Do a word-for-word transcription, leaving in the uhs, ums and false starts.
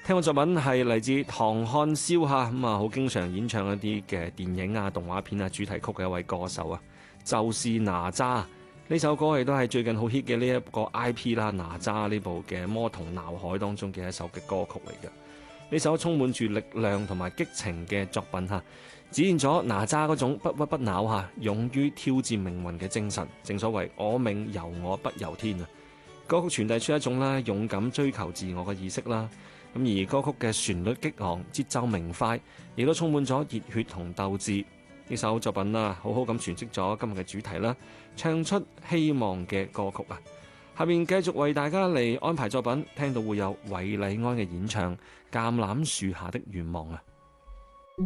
聽過作品係嚟自唐漢霄嚇，咁啊好經常演唱一啲嘅電影啊、動畫片啊主題曲嘅一位歌手啊，就是哪吒。呢首歌亦都係最近好 hit 嘅呢一個 I P 啦，哪吒呢部嘅魔童鬧海當中嘅一首嘅歌曲嚟嘅。呢首充滿住力量同埋激情嘅作品嚇，展現咗哪吒嗰種不屈不撓嚇、勇於挑戰命運嘅精神。正所謂我命由我不由天啊！歌曲傳遞出一種啦勇敢追求自我嘅意識啦。咁而歌曲嘅旋律激昂、節奏明快，亦都充滿咗熱血同鬥志。呢首作品啦，好好咁詮釋咗今日嘅主題啦，唱出希望嘅歌曲啊！下面繼續為大家嚟安排作品，聽到會有韋禮安嘅演唱《橄欖樹下的願望》啊！